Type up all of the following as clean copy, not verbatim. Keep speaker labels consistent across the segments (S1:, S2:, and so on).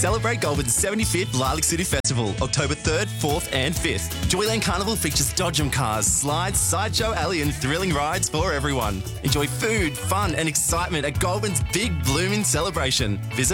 S1: Celebrate Goulburn's 75th Lilac City Festival, October 3rd, 4th and 5th. Joyland Carnival features Dodgem cars, slides, sideshow alley and thrilling rides for everyone. Enjoy food, fun and excitement at Goulburn's big blooming celebration. Visit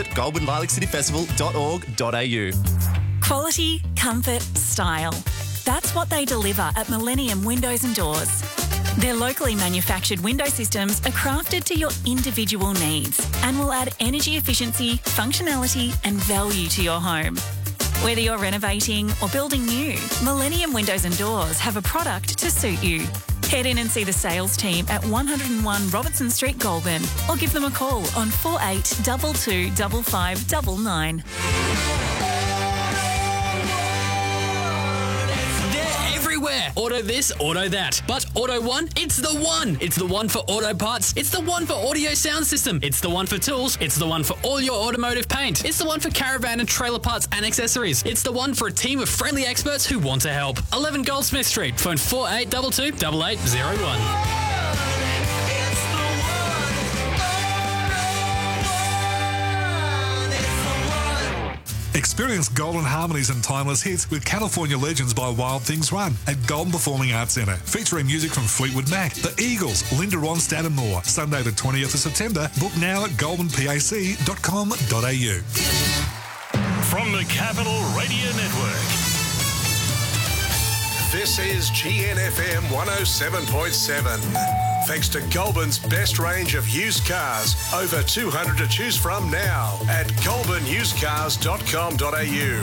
S1: goulburnlilaccityfestival.org.au.
S2: Quality, comfort, style. That's what they deliver at Millennium Windows and Doors. Their locally manufactured window systems are crafted to your individual needs and will add energy efficiency, functionality and value to your home. Whether you're renovating or building new, Millennium Windows and Doors have a product to suit you. Head in and see the sales team at 101 Robertson Street, Goulburn, or give them a call on 4822 5599.
S3: Auto this, auto that. But Auto One, it's the one. It's the one for auto parts. It's the one for audio sound system. It's the one for tools. It's the one for all your automotive paint. It's the one for caravan and trailer parts and accessories. It's the one for a team of friendly experts who want to help. 11 Goldsmith Street. Phone 4822 8801.
S4: Experience golden harmonies and timeless hits with California Legends by Wild Things Run at Golden Performing Arts Centre, featuring music from Fleetwood Mac, The Eagles, Linda Ronstadt and more. Sunday the 20th of September. Book now at goulburnpac.com.au.
S5: From the Capital Radio Network, this is GNFM 107.7. Thanks to Goulburn's best range of used cars. Over 200 to choose from now at goulburnusedcars.com.au.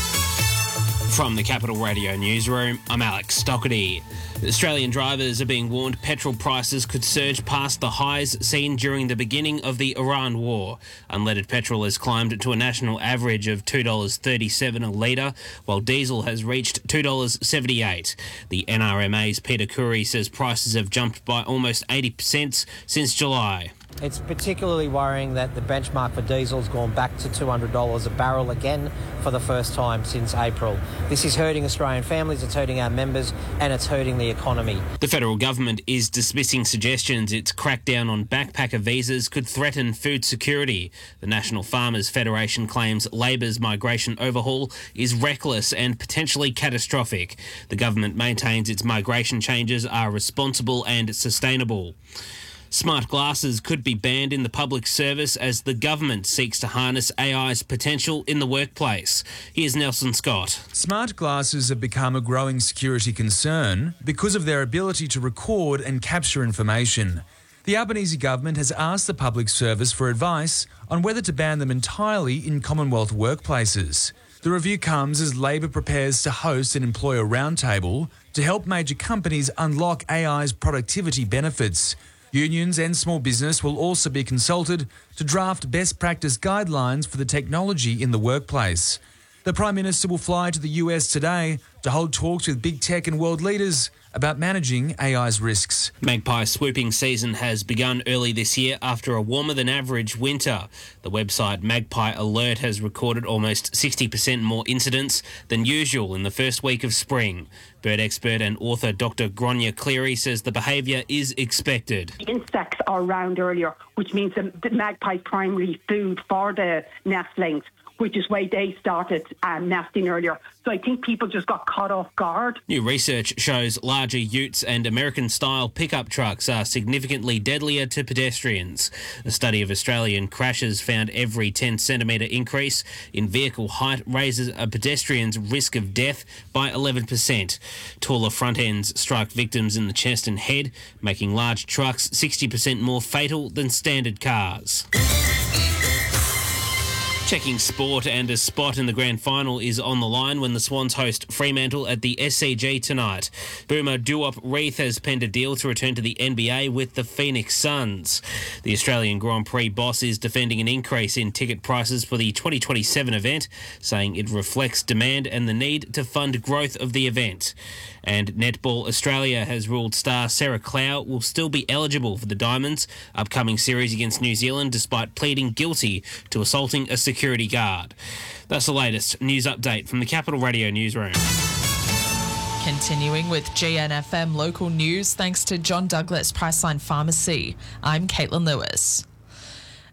S6: From the Capital Radio Newsroom, I'm Alex Stockerty. Australian drivers are being warned petrol prices could surge past the highs seen during the beginning of the Iran war. Unleaded petrol has climbed to a national average of $2.37 a litre, while diesel has reached $2.78. The NRMA's Peter Curry says prices have jumped by almost 80% since July.
S7: It's particularly worrying that the benchmark for diesel has gone back to $200 a barrel again for the first time since April. This is hurting Australian families, it's hurting our members, and it's hurting the economy.
S6: The federal government is dismissing suggestions its crackdown on backpacker visas could threaten food security. The National Farmers Federation claims Labor's migration overhaul is reckless and potentially catastrophic. The government maintains its migration changes are responsible and sustainable. Smart glasses could be banned in the public service as the government seeks to harness AI's potential in the workplace. Here's Nelson Scott.
S8: Smart glasses have become a growing security concern because of their ability to record and capture information. The Albanese government has asked the public service for advice on whether to ban them entirely in Commonwealth workplaces. The review comes as Labor prepares to host an employer roundtable to help major companies unlock AI's productivity benefits. Unions and small business will also be consulted to draft best practice guidelines for the technology in the workplace. The Prime Minister will fly to the US today to hold talks with big tech and world leaders about managing AI's risks.
S6: Magpie swooping season has begun early this year after a warmer than average winter. The website Magpie Alert has recorded almost 60% more incidents than usual in the first week of spring. Bird expert and author Dr. Gronya Cleary says the behaviour is expected.
S9: The insects are around earlier, which means the magpie's primary food for the nestlings, which is why they started nesting earlier. So I think people just got caught off guard.
S6: New research shows larger utes and American-style pickup trucks are significantly deadlier to pedestrians. A study of Australian crashes found every 10-centimetre increase in vehicle height raises a pedestrian's risk of death by 11%. Taller front ends strike victims in the chest and head, making large trucks 60% more fatal than standard cars. Checking sport, and a spot in the grand final is on the line when the Swans host Fremantle at the SCG tonight. Boomer Duop Reith has penned a deal to return to the NBA with the Phoenix Suns. The Australian Grand Prix boss is defending an increase in ticket prices for the 2027 event, saying it reflects demand and the need to fund growth of the event. And Netball Australia has ruled star Sarah Clow will still be eligible for the Diamonds' upcoming series against New Zealand despite pleading guilty to assaulting a security guard. That's the latest news update from the Capital Radio Newsroom.
S10: Continuing with GNFM local news, thanks to John Douglas Priceline Pharmacy. I'm Caitlin Lewis.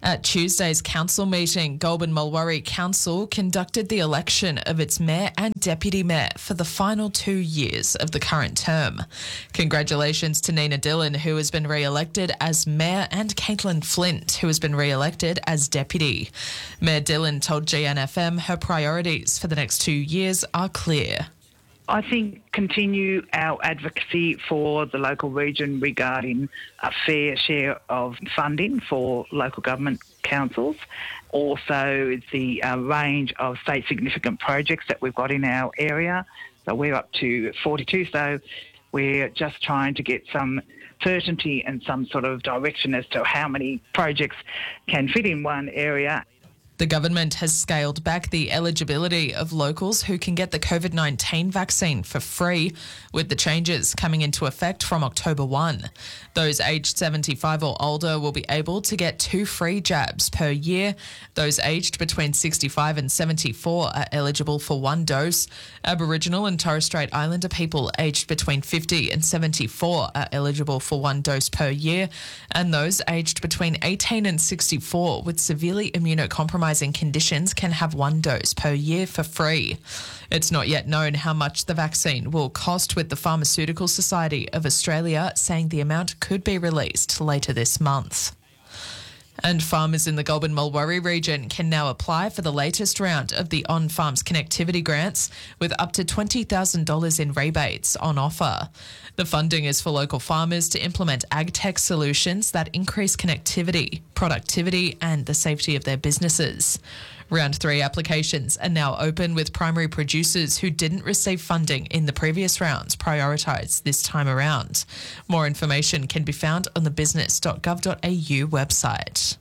S10: At Tuesday's council meeting, Goulburn Mulwaree Council conducted the election of its mayor and deputy mayor for the final 2 years of the current term. Congratulations to Nina Dillon, who has been re-elected as mayor, and Caitlin Flint, who has been re-elected as deputy. Mayor Dillon told GNFM her priorities for the next 2 years are clear.
S11: I think continue our advocacy for the local region regarding a fair share of funding for local government councils. Also, the range of state significant projects that we've got in our area. So we're up to 42. So we're just trying to get some certainty and some sort of direction as to how many projects can fit in one area.
S10: The government has scaled back the eligibility of locals who can get the COVID-19 vaccine for free, with the changes coming into effect from October 1. Those aged 75 or older will be able to get 2 free jabs per year. Those aged between 65 and 74 are eligible for 1 dose. Aboriginal and Torres Strait Islander people aged between 50 and 74 are eligible for 1 dose per year. And those aged between 18 and 64 with severely immunocompromised conditions can have 1 dose per year for free. It's not yet known how much the vaccine will cost, with the Pharmaceutical Society of Australia saying the amount could be released later this month. And farmers in the Goulburn Mulwaree region can now apply for the latest round of the On Farms Connectivity Grants, with up to $20,000 in rebates on offer. The funding is for local farmers to implement ag-tech solutions that increase connectivity, productivity and the safety of their businesses. Round 3 applications are now open, with primary producers who didn't receive funding in the previous rounds prioritised this time around. More information can be found on the business.gov.au website.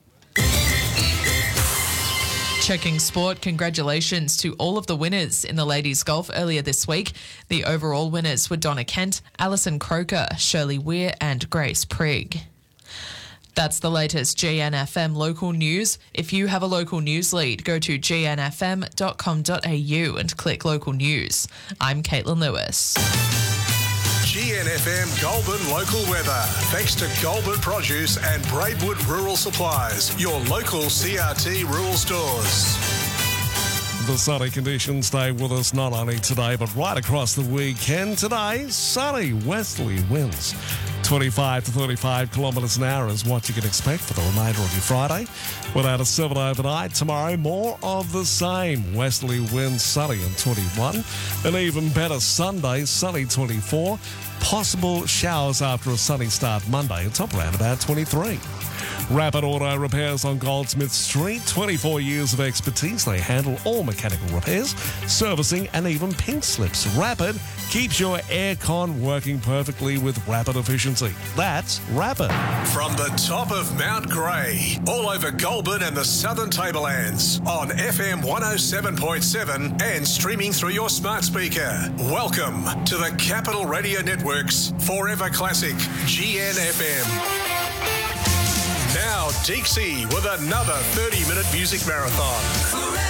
S10: Checking sport, congratulations to all of the winners in the ladies' golf earlier this week. The overall winners were Donna Kent, Alison Croker, Shirley Weir and Grace Prigg. That's the latest GNFM local news. If you have a local news lead, go to gnfm.com.au and click local news. I'm Caitlin Lewis.
S5: GNFM Goulburn local weather. Thanks to Goulburn Produce and Braidwood Rural Supplies, your local CRT rural stores.
S12: The sunny conditions stay with us not only today but right across the weekend. Today, sunny westerly winds. 25 to 35 kilometres an hour is what you can expect for the remainder of your Friday. Without a 7 overnight, tomorrow more of the same. Westerly winds, sunny and 21. An even better Sunday, sunny 24. Possible showers after a sunny start Monday, and top around about 23. Rapid Auto Repairs on Goldsmith Street. 24 years of expertise. They handle all mechanical repairs, servicing and even pink slips. Rapid keeps your aircon working perfectly with rapid efficiency. That's Rapid.
S5: From the top of Mount Grey, all over Goulburn and the Southern Tablelands, on FM 107.7 and streaming through your smart speaker. Welcome to the Capital Radio Network's Forever Classic, GNFM. Now, Dixie with another 30-minute music marathon.